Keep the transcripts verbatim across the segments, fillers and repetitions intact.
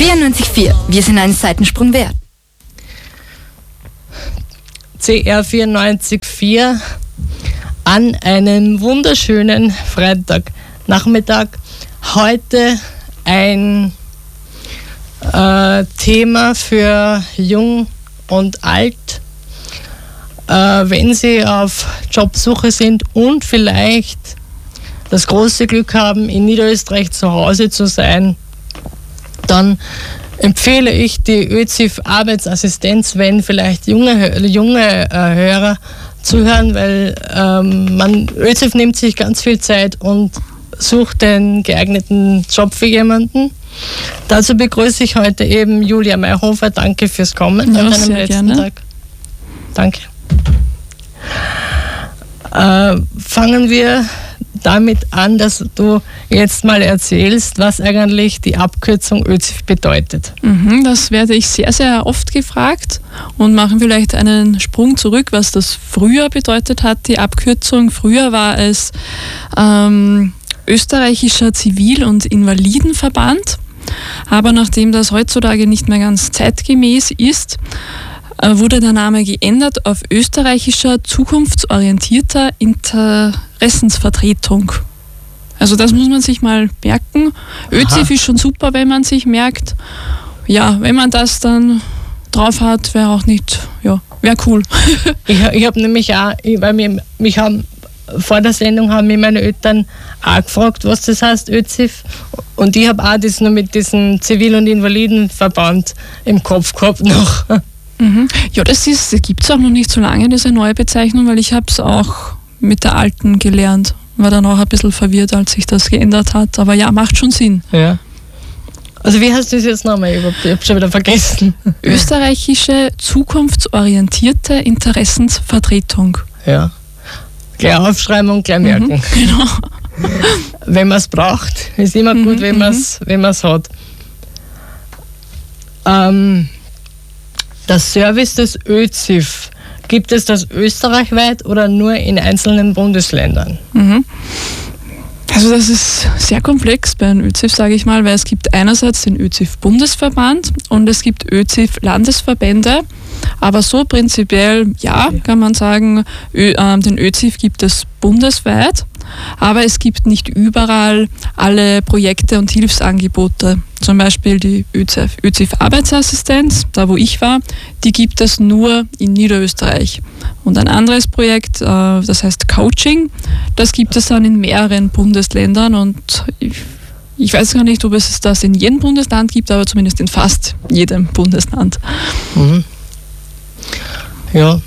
vierundneunzig Komma vier. Wir sind einen Seitensprung wert. C R vierundneunzig Komma vier an einem wunderschönen Freitagnachmittag. Heute ein äh, Thema für Jung und Alt. Äh, wenn Sie auf Jobsuche sind und vielleicht das große Glück haben, in Niederösterreich zu Hause zu sein, dann empfehle ich die ÖZIF-Arbeitsassistenz, wenn vielleicht junge, junge äh, Hörer zuhören, weil ähm, man, ÖZIF nimmt sich ganz viel Zeit und sucht den geeigneten Job für jemanden. Dazu begrüße ich heute eben Julia Mayhofer. Danke fürs Kommen ja, an deinem letzten gerne. Tag. Danke. Äh, fangen wir damit an, dass du jetzt mal erzählst, was eigentlich die Abkürzung ÖZIF bedeutet. Mhm, das werde ich sehr, sehr oft gefragt und machen vielleicht einen Sprung zurück, was das früher bedeutet hat, die Abkürzung. Früher war es ähm, Österreichischer Zivil- und Invalidenverband, aber nachdem das heutzutage nicht mehr ganz zeitgemäß ist, wurde der Name geändert auf Österreichischer Zukunftsorientierter Interessensvertretung. Also das muss man sich mal merken. ÖZIF ist schon super, wenn man sich merkt. Ja, wenn man das dann drauf hat, wäre auch nicht, ja, wäre cool. ich ich habe nämlich auch, weil mich, mich haben, vor der Sendung haben mich meine Eltern auch gefragt, was das heißt, ÖZIF. Und ich habe auch das nur mit diesem Zivil- und Invalidenverband im Kopf gehabt noch. Ja, das, das gibt es auch noch nicht so lange, diese neue Bezeichnung, weil ich habe es auch mit der alten gelernt. War dann auch ein bisschen verwirrt, als sich das geändert hat. Aber ja, macht schon Sinn. Ja. Also wie heißt das jetzt nochmal überhaupt? Ich habe schon wieder vergessen. Österreichische Zukunftsorientierte Interessensvertretung. Ja. Gleich aufschreiben und gleich merken. Mhm, genau. Wenn man es braucht. Ist immer mhm, gut, wenn man es wenn man's hat. Ähm... Das Service des ÖZIF, gibt es das österreichweit oder nur in einzelnen Bundesländern? Mhm. Also das ist sehr komplex bei den ÖZIF, sage ich mal, weil es gibt einerseits den ÖZIF-Bundesverband und es gibt ÖZIF-Landesverbände, aber so prinzipiell, ja, kann man sagen, Ö, äh, den ÖZIF gibt es bundesweit, aber es gibt nicht überall alle Projekte und Hilfsangebote. Zum Beispiel die ÖZIF, ÖZIF-Arbeitsassistenz, da wo ich war, die gibt es nur in Niederösterreich. Und ein anderes Projekt, äh, das heißt Coaching, das gibt es dann in mehreren Bundesländern und ich, ich weiß gar nicht, ob es das in jedem Bundesland gibt, aber zumindest in fast jedem Bundesland. Mhm. Ja.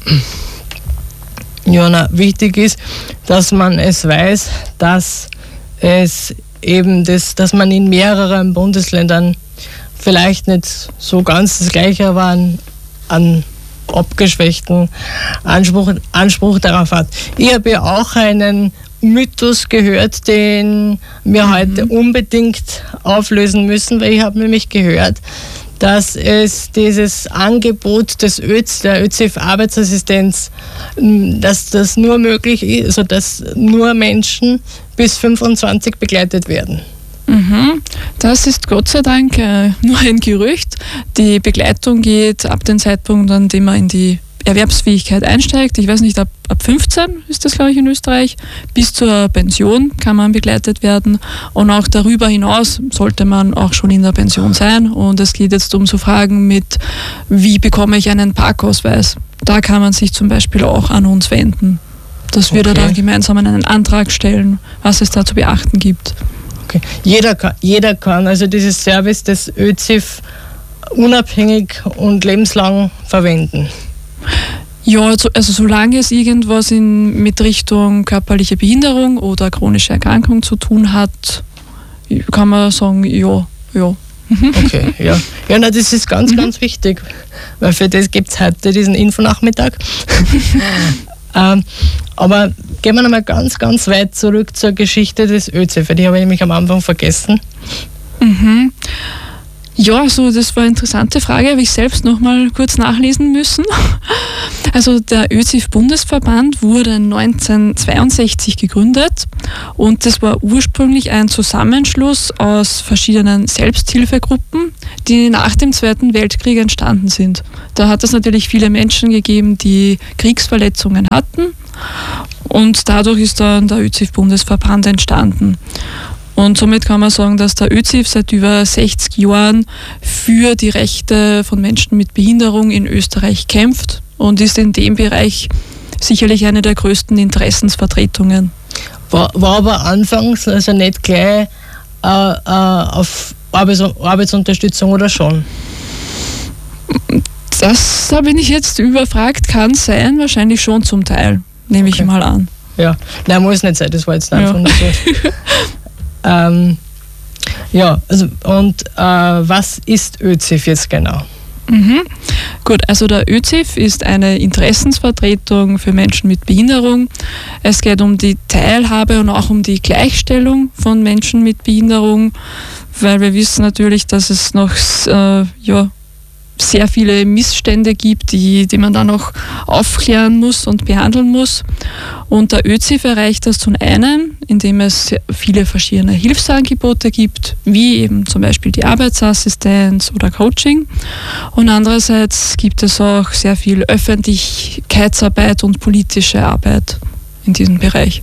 Ja, na, wichtig ist, dass man es weiß, dass es eben das, dass man in mehreren Bundesländern vielleicht nicht so ganz das Gleiche, aber an, an abgeschwächten Anspruch, Anspruch darauf hat. Ich habe ja auch einen Mythos gehört, den wir mhm. heute unbedingt auflösen müssen, weil ich habe nämlich gehört, dass es dieses Angebot des ÖZ, der ÖZIF-Arbeitsassistenz, dass das nur möglich ist, also dass nur Menschen bis fünfundzwanzig begleitet werden. Mhm. Das ist Gott sei Dank äh, nur ein Gerücht. Die Begleitung geht ab dem Zeitpunkt, an dem man in die Erwerbsfähigkeit einsteigt. Ich weiß nicht, ab, ab fünfzehn ist das, glaube ich, in Österreich. Bis zur Pension kann man begleitet werden. Und auch darüber hinaus sollte man auch schon in der Pension sein. Und es geht jetzt um so Fragen mit, wie bekomme ich einen Parkausweis? Da kann man sich zum Beispiel auch an uns wenden. Dass wir okay. da dann gemeinsam einen Antrag stellen, was es da zu beachten gibt. Okay. Jeder kann, jeder kann also dieses Service des ÖZIF unabhängig und lebenslang verwenden. Ja, also, also solange es irgendwas in, mit Richtung körperliche Behinderung oder chronische Erkrankung zu tun hat, kann man sagen, ja, ja. Okay, ja. Ja, na, das ist ganz, mhm. ganz wichtig, weil für das gibt es heute diesen Infonachmittag. ähm, aber gehen wir nochmal ganz, ganz weit zurück zur Geschichte des ÖZIF, die habe ich nämlich am Anfang vergessen. Mhm. Ja, also das war eine interessante Frage, habe ich selbst noch mal kurz nachlesen müssen. Also der ÖZIF-Bundesverband wurde neunzehnhundertzweiundsechzig gegründet und das war ursprünglich ein Zusammenschluss aus verschiedenen Selbsthilfegruppen, die nach dem Zweiten Weltkrieg entstanden sind. Da hat es natürlich viele Menschen gegeben, die Kriegsverletzungen hatten und dadurch ist dann der ÖZIF-Bundesverband entstanden. Und somit kann man sagen, dass der ÖZIF seit über sechzig Jahren für die Rechte von Menschen mit Behinderung in Österreich kämpft und ist in dem Bereich sicherlich eine der größten Interessensvertretungen. War, war aber anfangs also nicht gleich äh, äh, auf Arbeits- Arbeitsunterstützung oder schon? Das da bin ich jetzt überfragt, kann sein, wahrscheinlich schon zum Teil, nehme okay. ich mal an. Ja, nein, muss nicht sein, das war jetzt einfach ja. nur so. ähm, ja, also und äh, was ist ÖZIF jetzt genau? Mhm. Gut, also der ÖZIF ist eine Interessensvertretung für Menschen mit Behinderung. Es geht um die Teilhabe und auch um die Gleichstellung von Menschen mit Behinderung, weil wir wissen natürlich, dass es noch äh, ja, sehr viele Missstände gibt, die, die man dann noch aufklären muss und behandeln muss. Und der ÖZIF erreicht das zum einen, indem es viele verschiedene Hilfsangebote gibt, wie eben zum Beispiel die Arbeitsassistenz oder Coaching. Und andererseits gibt es auch sehr viel Öffentlichkeitsarbeit und politische Arbeit in diesem Bereich.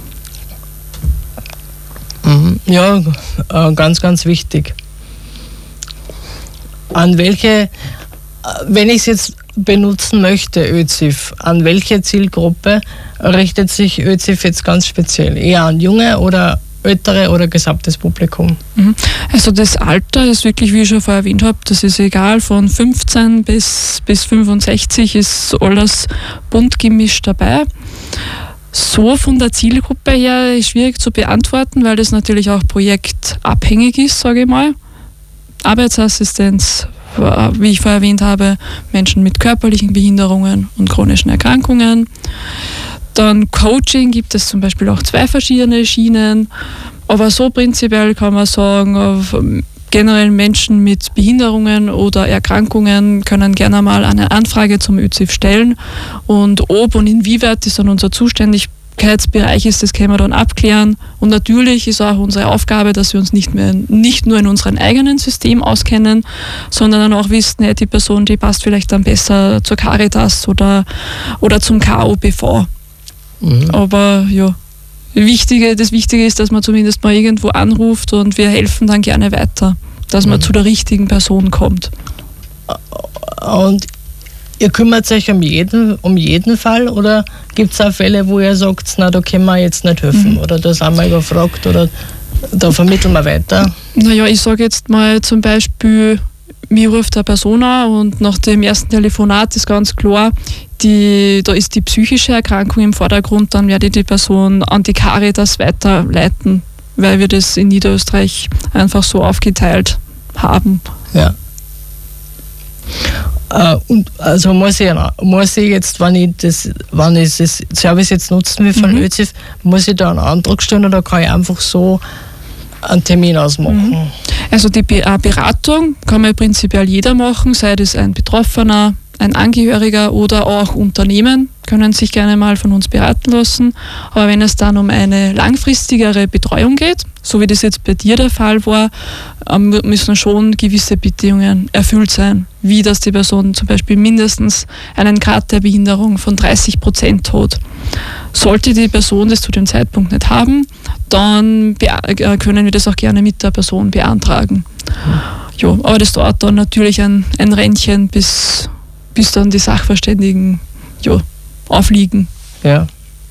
Ja, ganz, ganz wichtig. An welche, wenn ich es jetzt benutzen möchte, ÖZIF, an welche Zielgruppe richtet sich ÖZIF jetzt ganz speziell? Eher an junge oder ältere oder gesamtes Publikum? Also das Alter ist wirklich, wie ich schon vorher erwähnt habe, das ist egal, von fünfzehn bis, bis fünfundsechzig ist alles bunt gemischt dabei. So von der Zielgruppe her ist schwierig zu beantworten, weil das natürlich auch projektabhängig ist, sage ich mal. Arbeitsassistenz, wie ich vorher erwähnt habe, Menschen mit körperlichen Behinderungen und chronischen Erkrankungen. Dann Coaching gibt es zum Beispiel auch zwei verschiedene Schienen, aber so prinzipiell kann man sagen, generell Menschen mit Behinderungen oder Erkrankungen können gerne mal eine Anfrage zum ÖZIF stellen und ob und inwieweit ist dann unser Zuständigkeitsbereich ist, das können wir dann abklären. Und natürlich ist auch unsere Aufgabe, dass wir uns nicht mehr nicht nur in unserem eigenen System auskennen, sondern dann auch wissen, ja, die Person, die passt vielleicht dann besser zur Caritas oder, oder zum K O B V. Mhm. Aber ja, Wichtige, das Wichtige ist, dass man zumindest mal irgendwo anruft und wir helfen dann gerne weiter, dass man mhm. zu der richtigen Person kommt. Und ihr kümmert euch um jeden, um jeden Fall oder gibt es auch Fälle, wo ihr sagt, na, da können wir jetzt nicht helfen mhm. oder da sind wir überfragt oder da vermitteln wir weiter? Naja, ich sage jetzt mal zum Beispiel, mir ruft eine Person an und nach dem ersten Telefonat ist ganz klar, die, da ist die psychische Erkrankung im Vordergrund, dann werde ich die Person an die Caritas weiterleiten, weil wir das in Niederösterreich einfach so aufgeteilt haben. Ja. Äh, und also muss ich, muss ich jetzt, wenn ich das, wenn ich das Service jetzt nutzen will von mhm. ÖZIF, muss ich da einen Antrag stellen oder kann ich einfach so einen Termin ausmachen? Also die Beratung kann man prinzipiell jeder machen, sei es ein Betroffener, ein Angehöriger oder auch Unternehmen können sich gerne mal von uns beraten lassen. Aber wenn es dann um eine langfristigere Betreuung geht, so wie das jetzt bei dir der Fall war, müssen schon gewisse Bedingungen erfüllt sein, wie dass die Person zum Beispiel mindestens einen Grad der Behinderung von dreißig Prozent hat. Sollte die Person das zu dem Zeitpunkt nicht haben, dann können wir das auch gerne mit der Person beantragen. Ja, aber das dauert dann natürlich ein, ein Rennchen, bis, bis dann die Sachverständigen ja, aufliegen. Ja.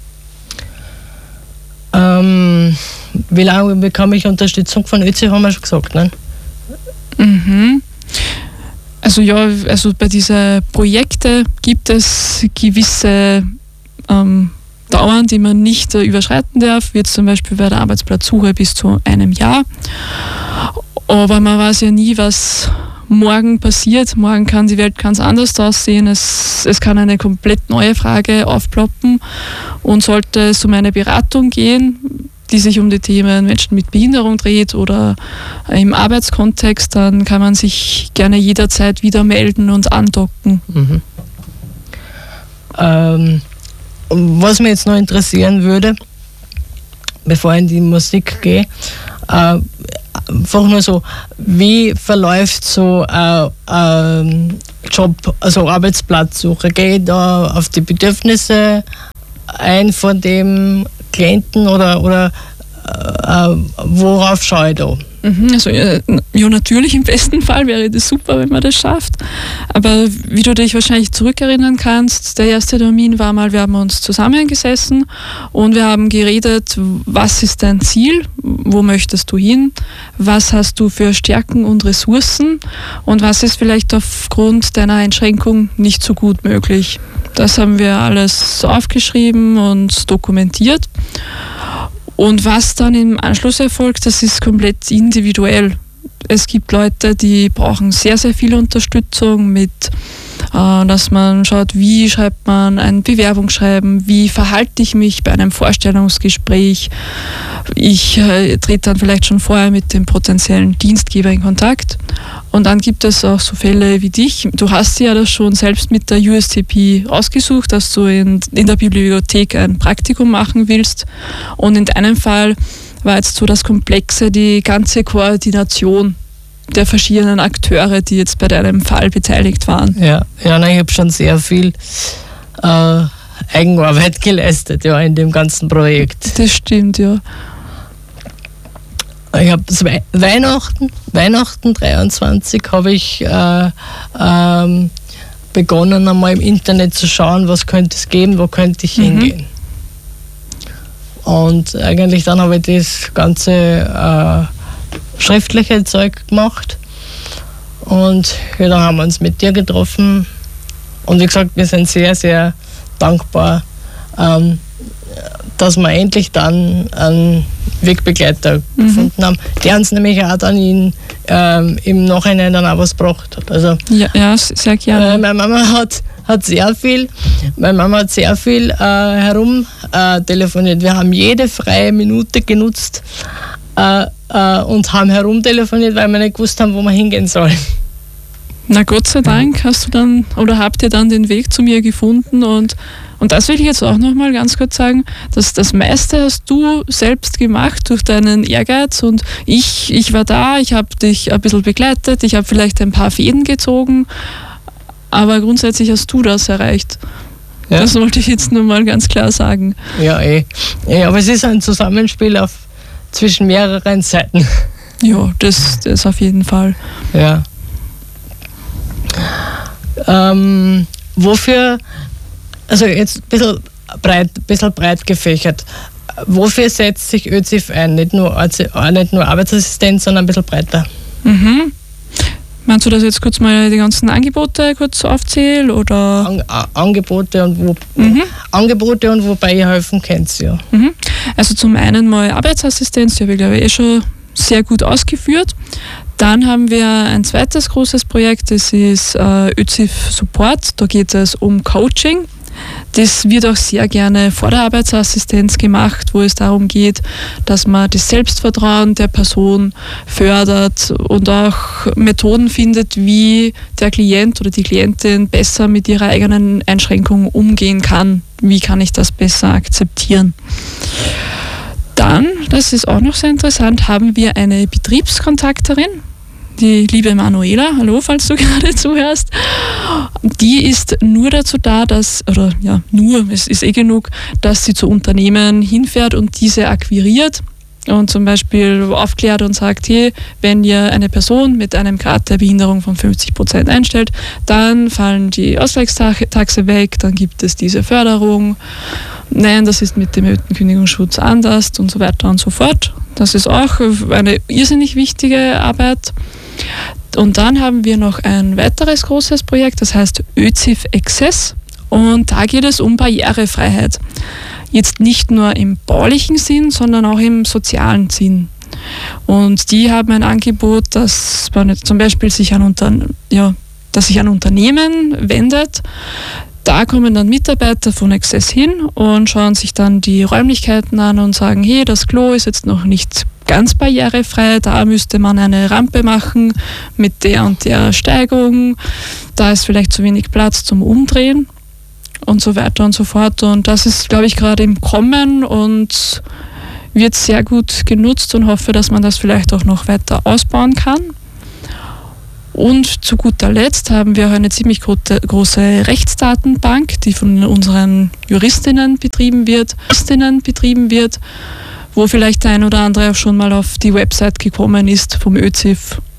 Ähm, wie lange bekomme ich Unterstützung von ÖZIF, haben wir schon gesagt, ne? Mhm. Also ja, also bei diesen Projekten gibt es gewisse ähm, Dauern, die man nicht äh, überschreiten darf, wie jetzt zum Beispiel bei der Arbeitsplatzsuche bis zu einem Jahr. Aber man weiß ja nie, was morgen passiert. Morgen kann die Welt ganz anders aussehen. Es, es kann eine komplett neue Frage aufploppen. Und sollte es um eine Beratung gehen, die sich um die Themen Menschen mit Behinderung dreht oder im Arbeitskontext, dann kann man sich gerne jederzeit wieder melden und andocken. Mhm. Ähm, was mich jetzt noch interessieren würde, bevor ich in die Musik gehe, äh, einfach nur so, wie verläuft so ein äh, Job, also Arbeitsplatzsuche? Gehe ich da auf die Bedürfnisse ein von dem Klienten oder, oder äh, worauf schaue ich da? Also ja, natürlich im besten Fall wäre das super, wenn man das schafft. Aber wie du dich wahrscheinlich zurückerinnern kannst, der erste Termin war mal, wir haben uns zusammengesessen und wir haben geredet, was ist dein Ziel, wo möchtest du hin, was hast du für Stärken und Ressourcen und was ist vielleicht aufgrund deiner Einschränkung nicht so gut möglich. Das haben wir alles aufgeschrieben und dokumentiert. Und was dann im Anschluss erfolgt, das ist komplett individuell. Es gibt Leute, die brauchen sehr, sehr viel Unterstützung mit, äh, dass man schaut, wie schreibt man ein Bewerbungsschreiben, wie verhalte ich mich bei einem Vorstellungsgespräch. Ich äh, trete dann vielleicht schon vorher mit dem potenziellen Dienstgeber in Kontakt. Und dann gibt es auch so Fälle wie dich. Du hast ja das schon selbst mit der U S C P ausgesucht, dass du in, in der Bibliothek ein Praktikum machen willst. Und in deinem Fall war jetzt so das Komplexe, die ganze Koordination der verschiedenen Akteure, die jetzt bei deinem Fall beteiligt waren. Ja, ja nein, ich habe schon sehr viel äh, Eigenarbeit geleistet, ja, in dem ganzen Projekt. Das stimmt, ja. Ich habe Weihnachten, Weihnachten dreiundzwanzig habe ich äh, ähm, begonnen, einmal im Internet zu schauen, was könnte es geben, wo könnte ich mhm. hingehen. Und eigentlich dann habe ich das ganze äh, schriftliche Zeug gemacht. Und ja, dann haben wir uns mit dir getroffen. Und wie gesagt, wir sind sehr, sehr dankbar, ähm, dass wir endlich dann einen Wegbegleiter mhm. gefunden haben, der uns nämlich auch dann in, ähm, im Nachhinein dann auch was gebracht hat. Also, ja, ja, sehr gerne. Äh, meine Mama hat, hat sehr viel, meine Mama hat sehr viel äh, herum äh, telefoniert. Wir haben jede freie Minute genutzt äh, äh, und haben herumtelefoniert, weil wir nicht gewusst haben, wo wir hingehen sollen. Na Gott sei Dank hast du dann oder habt ihr dann den Weg zu mir gefunden und, und das will ich jetzt auch nochmal ganz kurz sagen, dass das meiste hast du selbst gemacht durch deinen Ehrgeiz und ich, ich war da, ich habe dich ein bisschen begleitet, ich habe vielleicht ein paar Fäden gezogen, aber grundsätzlich hast du das erreicht. Ja. Das wollte ich jetzt nur mal ganz klar sagen. Ja, eh. Ja, aber es ist ein Zusammenspiel auf, zwischen mehreren Seiten. Ja, das, das auf jeden Fall. Ja. Ähm, wofür, also jetzt ein bisschen breit, bisschen breit gefächert, wofür setzt sich Ö Z I F ein? Nicht nur, nicht nur Arbeitsassistenz, sondern ein bisschen breiter. Mhm. Meinst du, dass ich jetzt kurz mal die ganzen Angebote kurz aufzähle? Oder? An, a, Angebote, und wo, mhm. Angebote und wobei ihr helfen könnt, ja. Mhm. Also zum einen mal Arbeitsassistenz, die habe ich glaube ich eh schon sehr gut ausgeführt. Dann haben wir ein zweites großes Projekt, das ist äh, Ö Z I F Support. Da geht es um Coaching. Das wird auch sehr gerne vor der Arbeitsassistenz gemacht, wo es darum geht, dass man das Selbstvertrauen der Person fördert und auch Methoden findet, wie der Klient oder die Klientin besser mit ihrer eigenen Einschränkung umgehen kann. Wie kann ich das besser akzeptieren? Dann, das ist auch noch sehr interessant, haben wir eine Betriebskontakterin, die liebe Manuela, hallo, falls du gerade zuhörst. Die ist nur dazu da, dass, oder ja, nur, es ist eh genug, dass sie zu Unternehmen hinfährt und diese akquiriert und zum Beispiel aufklärt und sagt, hey, wenn ihr eine Person mit einem Grad der Behinderung von fünfzig Prozent einstellt, dann fallen die Ausgleichstaxe weg, dann gibt es diese Förderung. Nein, das ist mit dem erhöhten Kündigungsschutz anders und so weiter und so fort. Das ist auch eine irrsinnig wichtige Arbeit. Und dann haben wir noch ein weiteres großes Projekt, das heißt Ö Z I F Access. Und da geht es um Barrierefreiheit. Jetzt nicht nur im baulichen Sinn, sondern auch im sozialen Sinn. Und die haben ein Angebot, dass man zum Beispiel sich an, Unterne- ja, dass sich an Unternehmen wendet. Da kommen dann Mitarbeiter von Access hin und schauen sich dann die Räumlichkeiten an und sagen, hey, das Klo ist jetzt noch nicht ganz barrierefrei, da müsste man eine Rampe machen mit der und der Steigung, da ist vielleicht zu wenig Platz zum Umdrehen und so weiter und so fort. Und das ist, glaube ich, gerade im Kommen und wird sehr gut genutzt und hoffe, dass man das vielleicht auch noch weiter ausbauen kann. Und zu guter Letzt haben wir auch eine ziemlich große Rechtsdatenbank, die von unseren Juristinnen betrieben wird, Juristinnen betrieben wird, wo vielleicht der ein oder andere auch schon mal auf die Website gekommen ist vom ÖZIF